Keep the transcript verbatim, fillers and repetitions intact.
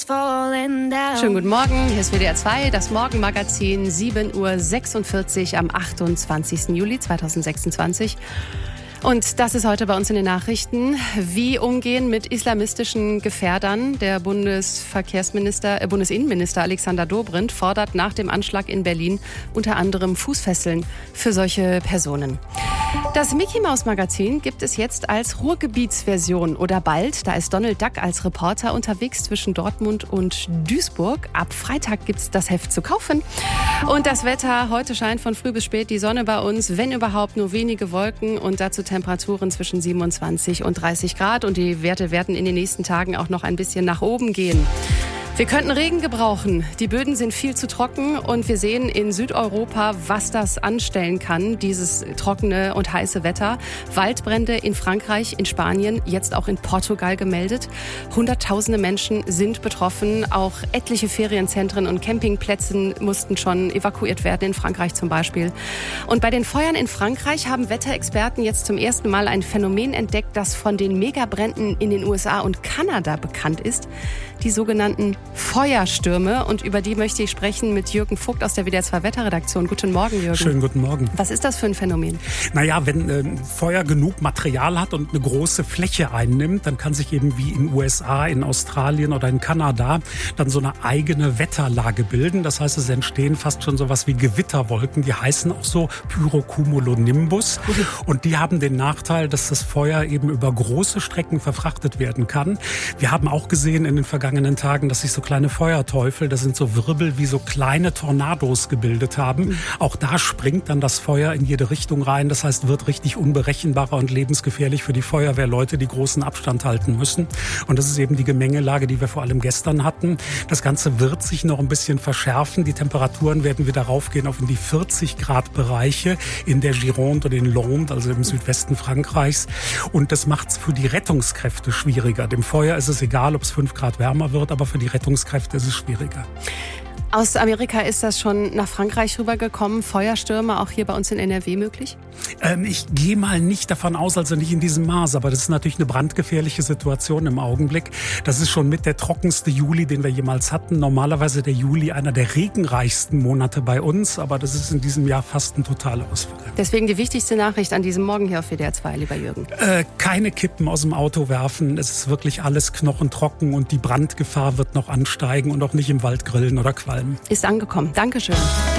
Schönen guten Morgen, hier ist W D R zwei, das Morgenmagazin, sieben Uhr sechsundvierzig am achtundzwanzigsten Juli zweitausendsechsundzwanzig. Und das ist heute bei uns in den Nachrichten. Wie umgehen mit islamistischen Gefährdern? Der Bundesverkehrsminister, äh, Bundesinnenminister Alexander Dobrindt fordert nach dem Anschlag in Berlin unter anderem Fußfesseln für solche Personen. Das Mickey-Maus-Magazin gibt es jetzt als Ruhrgebietsversion oder bald. Da ist Donald Duck als Reporter unterwegs zwischen Dortmund und Duisburg. Ab Freitag gibt es das Heft zu kaufen. Und das Wetter, heute scheint von früh bis spät die Sonne bei uns, wenn überhaupt nur wenige Wolken und dazu Temperaturen zwischen siebenundzwanzig und dreißig Grad. Und die Werte werden in den nächsten Tagen auch noch ein bisschen nach oben gehen. Wir könnten Regen gebrauchen. Die Böden sind viel zu trocken und wir sehen in Südeuropa, was das anstellen kann, dieses trockene und heiße Wetter. Waldbrände in Frankreich, in Spanien, jetzt auch in Portugal gemeldet. Hunderttausende Menschen sind betroffen. Auch etliche Ferienzentren und Campingplätze mussten schon evakuiert werden, in Frankreich zum Beispiel. Und bei den Feuern in Frankreich haben Wetterexperten jetzt zum ersten Mal ein Phänomen entdeckt, das von den Megabränden in den U S A und Kanada bekannt ist. Die sogenannten Feuerstürme. Und über die möchte ich sprechen mit Jürgen Vogt aus der W D R zwei Wetterredaktion. Guten Morgen, Jürgen. Schönen guten Morgen. Was ist das für ein Phänomen? Naja, wenn äh, Feuer genug Material hat und eine große Fläche einnimmt, dann kann sich eben wie in den U S A, in Australien oder in Kanada dann so eine eigene Wetterlage bilden. Das heißt, es entstehen fast schon sowas wie Gewitterwolken. Die heißen auch so Pyrocumulonimbus. Mhm. Und die haben den Nachteil, dass das Feuer eben über große Strecken verfrachtet werden kann. Wir haben auch gesehen in den vergangenen Tagen, dass sich so kleine Feuerteufel, das sind so Wirbel, wie so kleine Tornados gebildet haben. Mhm. Auch da springt dann das Feuer in jede Richtung rein. Das heißt, wird richtig unberechenbarer und lebensgefährlich für die Feuerwehrleute, die großen Abstand halten müssen. Und das ist eben die Gemengelage, die wir vor allem gestern hatten. Das Ganze wird sich noch ein bisschen verschärfen. Die Temperaturen werden wieder raufgehen auf in die vierzig Grad Bereiche in der Gironde und in Landes, also im Südwesten Frankreichs. Und das macht es für die Rettungskräfte schwieriger. Dem Feuer ist es egal, ob es fünf Grad wärmer wird, aber für die Rettungskräfte ist es schwieriger. Aus Amerika ist das schon nach Frankreich rübergekommen. Feuerstürme auch hier bei uns in N R W möglich? Ähm, ich gehe mal nicht davon aus, also nicht in diesem Maß. Aber das ist natürlich eine brandgefährliche Situation im Augenblick. Das ist schon mit der trockenste Juli, den wir jemals hatten. Normalerweise der Juli einer der regenreichsten Monate bei uns. Aber das ist in diesem Jahr fast ein totaler Ausfall. Deswegen die wichtigste Nachricht an diesem Morgen hier auf W D R zwei, lieber Jürgen. Äh, keine Kippen aus dem Auto werfen. Es ist wirklich alles knochentrocken und die Brandgefahr wird noch ansteigen und auch nicht im Wald grillen oder qualmen. Ist angekommen. Dankeschön.